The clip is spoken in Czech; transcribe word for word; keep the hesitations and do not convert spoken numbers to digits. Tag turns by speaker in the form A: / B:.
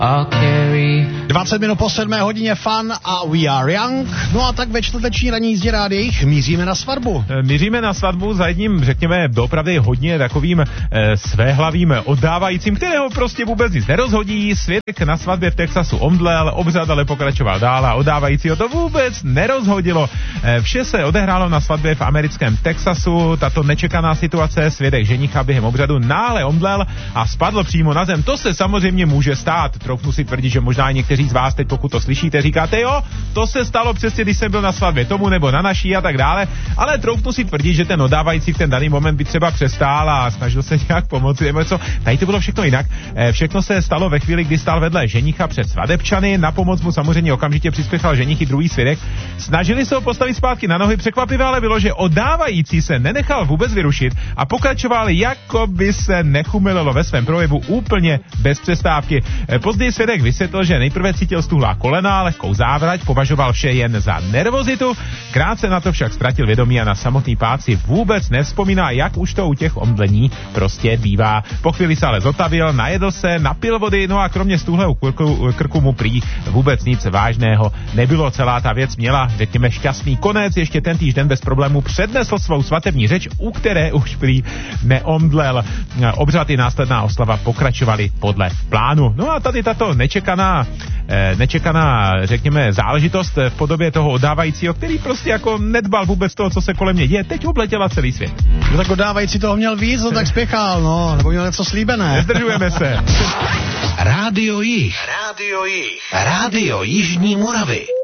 A: dvacet minut po sedmé hodině Fun a We Are Young. No a tak ve čtvrteční ranní jízdě rádiích míříme na svatbu.
B: Míříme na svatbu za jedním, řekněme, doopravdy hodně takovým e, svéhlavým oddávajícím, kterého prostě vůbec nic nerozhodí. Svědek na svatbě v Texasu omdlel, obřad ale pokračoval dál a oddávajícího to vůbec nerozhodilo. E, vše se odehrálo na svatbě v americkém Texasu. Tato nečekaná situace, svědek ženicha během obřadu náhle omdlel a spadl přímo na zem. To se samozřejmě může stát. Troufnu si tvrdit, že možná někteří z vás teď, pokud to slyšíte, říkáte, jo, to se stalo přesně, když jsem byl na svatbě tomu nebo na naší a tak dále, ale troufnu si tvrdit, že ten oddávající v ten daný moment by třeba přestál a snažil se nějak pomoci nebo něco. Tady to bylo všechno jinak. Všechno se stalo ve chvíli, kdy stál vedle ženicha před svatebčany, na pomoc mu samozřejmě okamžitě přispěchal ženich i druhý svědek. Snažili se ho postavit zpátky na nohy, překvapivé ale bylo, že oddávající se nenechal vůbec vyrušit a pokračoval, jako by se nechumililo ve svém projevu úplně bez přestávky. Později svědek vysvětlil, že nejprve cítil stuhlá kolena, lehkou závrať, považoval vše jen za nervozitu, krátce na to však ztratil vědomí a na samotný pád si vůbec nevzpomíná, jak už to u těch omdlení prostě bývá. Po chvíli se ale zotavil, najedl se, napil vody, no a kromě stuhlého krku, krku mu prý vůbec nic vážného nebylo. Celá ta věc měla, řekněme, šťastný konec, ještě ten týžden bez problémů přednesl svou svatební řeč, u které už prý neomdlel. Obřad i následná oslava pokračovaly podle plánu. No a tady tato nečekaná, eh, nečekaná, řekněme, záležitost v podobě toho oddávajícího, který prostě jako nedbal vůbec toho, co se kolem mě děje, teď obletěla celý svět.
A: No tak oddávající toho měl víc, no tak spěchal, no, nebo měl něco slíbené.
B: Nezdržujeme se.
C: Rádio Jih. Rádio Jih. Rádio Jižní Moravy.